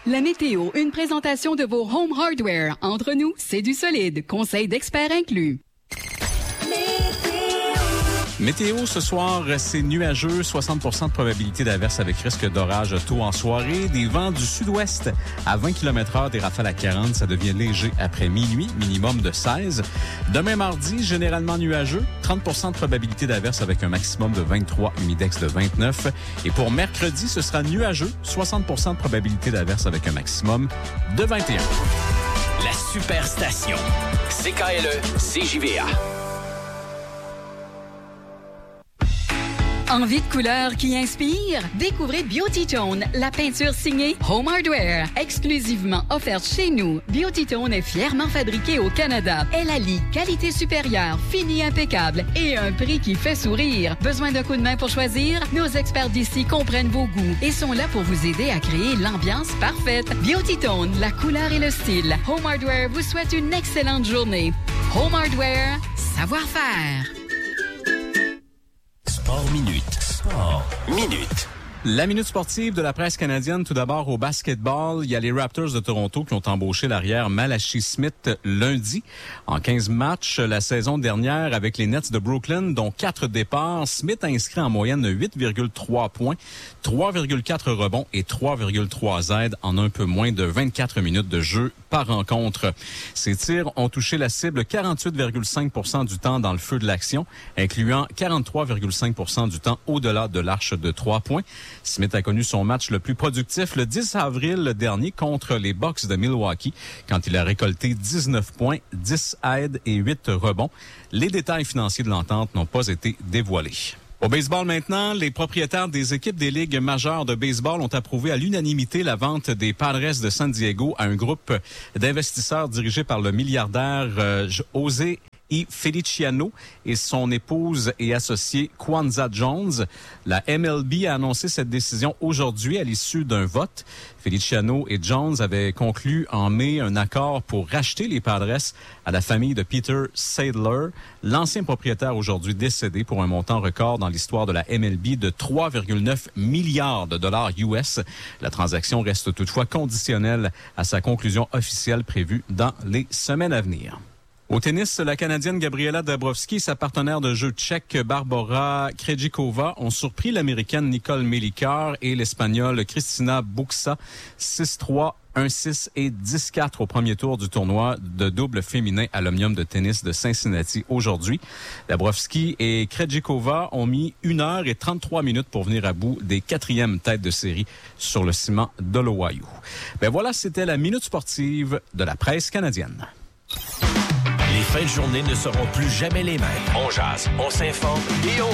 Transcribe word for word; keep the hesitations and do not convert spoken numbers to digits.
La météo, une présentation de vos Home Hardware. Entre nous, c'est du solide. Conseil d'experts inclus. Météo, ce soir, c'est nuageux, soixante pour cent de probabilité d'averse avec risque d'orage tôt en soirée. Des vents du sud-ouest à vingt kilomètres heure, des rafales à quarante. Ça devient léger après minuit, minimum de seize. Demain mardi, généralement nuageux, trente pour cent de probabilité d'averse avec un maximum de vingt-trois, humidex de vingt-neuf. Et pour mercredi, ce sera nuageux, soixante pour cent de probabilité d'averse avec un maximum de vingt et un. La Superstation. C K L E, C J V A. Envie de couleurs qui inspire? Découvrez Beauty Tone, la peinture signée Home Hardware, exclusivement offerte chez nous. Beauty Tone est fièrement fabriquée au Canada. Elle allie qualité supérieure, fini impeccable et un prix qui fait sourire. Besoin d'un coup de main pour choisir? Nos experts d'ici comprennent vos goûts et sont là pour vous aider à créer l'ambiance parfaite. Beauty Tone, la couleur et le style. Home Hardware vous souhaite une excellente journée. Home Hardware, savoir-faire. Sport Minute. Sport Minute. La minute sportive de la presse canadienne, tout d'abord au basketball. Il y a les Raptors de Toronto qui ont embauché l'arrière Malachi Smith lundi. En quinze matchs la saison dernière avec les Nets de Brooklyn, dont quatre départs, Smith a inscrit en moyenne huit virgule trois points, trois virgule quatre rebonds et trois virgule trois aides en un peu moins de vingt-quatre minutes de jeu par rencontre. Ses tirs ont touché la cible quarante-huit virgule cinq pour cent du temps dans le feu de l'action, incluant quarante-trois virgule cinq pour cent du temps au-delà de l'arche de trois points. Smith a connu son match le plus productif le dix avril dernier contre les Bucks de Milwaukee, quand il a récolté dix-neuf points, dix aides et huit rebonds. Les détails financiers de l'entente n'ont pas été dévoilés. Au baseball maintenant, les propriétaires des équipes des ligues majeures de baseball ont approuvé à l'unanimité la vente des Padres de San Diego à un groupe d'investisseurs dirigé par le milliardaire euh, José I. Feliciano et son épouse et associée Kwanza Jones. La M L B a annoncé cette décision aujourd'hui à l'issue d'un vote. Feliciano et Jones avaient conclu en mai un accord pour racheter les Padres à la famille de Peter Seidler, l'ancien propriétaire aujourd'hui décédé pour un montant record dans l'histoire de la M L B de trois virgule neuf milliards de dollars U S. La transaction reste toutefois conditionnelle à sa conclusion officielle prévue dans les semaines à venir. Au tennis, la Canadienne Gabriela Dabrowski et sa partenaire de jeu tchèque Barbora Krejcikova ont surpris l'Américaine Nicole Melichar et l'Espagnole Cristina Buxa six trois, un six et dix quatre au premier tour du tournoi de double féminin à l'Omnium de tennis de Cincinnati aujourd'hui. Dabrowski et Krejcikova ont mis une heure et trente-trois minutes pour venir à bout des quatrièmes têtes de série sur le ciment de l'Ohio. Ben voilà, c'était la minute sportive de la presse canadienne. Les fins de journée ne seront plus jamais les mêmes. On jase, on s'informe et on